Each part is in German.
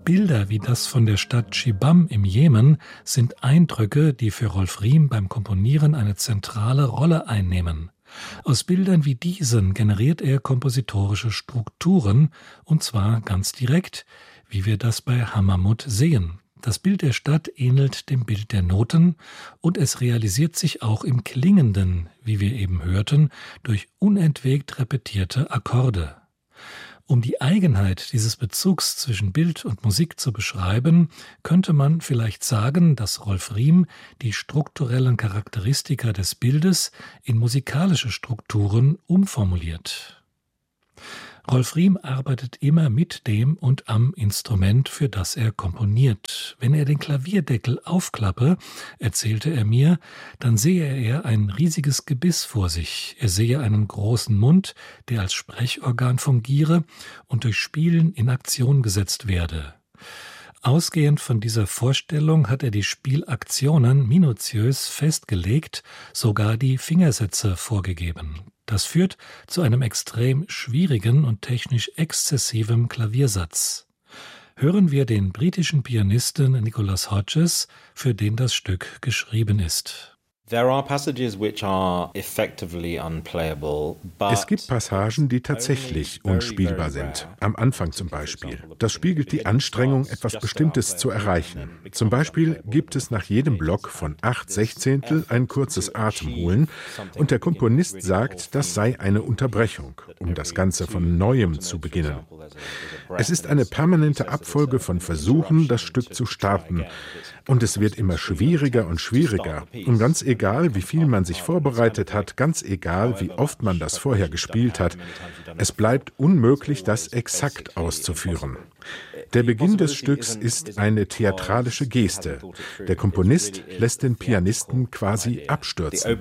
Bilder wie das von der Stadt Chibam im Jemen sind Eindrücke, die für Rolf Riem beim Komponieren eine zentrale Rolle einnehmen. Aus Bildern wie diesen generiert er kompositorische Strukturen, und zwar ganz direkt, wie wir das bei Hamamut sehen. Das Bild der Stadt ähnelt dem Bild der Noten und es realisiert sich auch im Klingenden, wie wir eben hörten, durch unentwegt repetierte Akkorde. Um die Eigenheit dieses Bezugs zwischen Bild und Musik zu beschreiben, könnte man vielleicht sagen, dass Rolf Riem die strukturellen Charakteristika des Bildes in musikalische Strukturen umformuliert. Rolf Riem arbeitet immer mit dem und am Instrument, für das er komponiert. Wenn er den Klavierdeckel aufklappe, erzählte er mir, dann sehe er ein riesiges Gebiss vor sich. Er sehe einen großen Mund, der als Sprechorgan fungiere und durch Spielen in Aktion gesetzt werde. Ausgehend von dieser Vorstellung hat er die Spielaktionen minutiös festgelegt, sogar die Fingersätze vorgegeben. Das führt zu einem extrem schwierigen und technisch exzessiven Klaviersatz. Hören wir den britischen Pianisten Nicholas Hodges, für den das Stück geschrieben ist. Es gibt Passagen, die tatsächlich unspielbar sind. Am Anfang zum Beispiel. Das spiegelt die Anstrengung, etwas Bestimmtes zu erreichen. Zum Beispiel gibt es nach jedem Block von 8 Sechzehntel ein kurzes Atemholen und der Komponist sagt, das sei eine Unterbrechung, um das Ganze von Neuem zu beginnen. Es ist eine permanente Abfolge von Versuchen, das Stück zu starten. Und es wird immer schwieriger und schwieriger. Und ganz egal, wie viel man sich vorbereitet hat, ganz egal, wie oft man das vorher gespielt hat, es bleibt unmöglich, das exakt auszuführen. Der Beginn des Stücks ist eine theatralische Geste. Der Komponist lässt den Pianisten quasi abstürzen.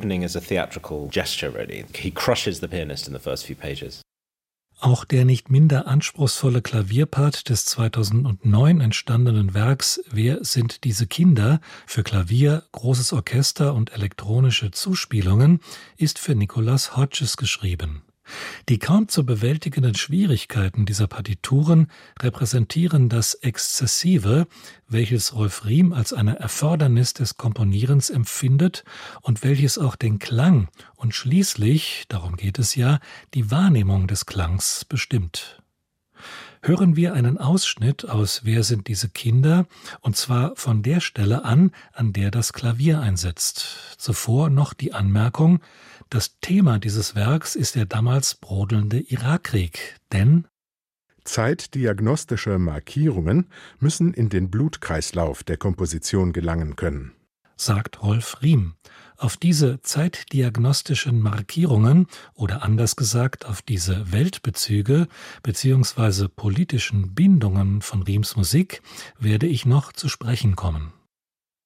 Auch der nicht minder anspruchsvolle Klavierpart des 2009 entstandenen Werks »Wer sind diese Kinder?« für Klavier, großes Orchester und elektronische Zuspielungen ist für Nicholas Hodges geschrieben. Die kaum zu bewältigenden Schwierigkeiten dieser Partituren repräsentieren das Exzessive, welches Rolf Riem als eine Erfordernis des Komponierens empfindet und welches auch den Klang und schließlich, darum geht es ja, die Wahrnehmung des Klangs bestimmt. Hören wir einen Ausschnitt aus »Wer sind diese Kinder?« und zwar von der Stelle an der das Klavier einsetzt. Zuvor noch die Anmerkung: Das Thema dieses Werks ist der damals brodelnde Irakkrieg, denn zeitdiagnostische Markierungen müssen in den Blutkreislauf der Komposition gelangen können, sagt Rolf Riem. Auf diese zeitdiagnostischen Markierungen oder anders gesagt auf diese Weltbezüge bzw. politischen Bindungen von Riems Musik werde ich noch zu sprechen kommen.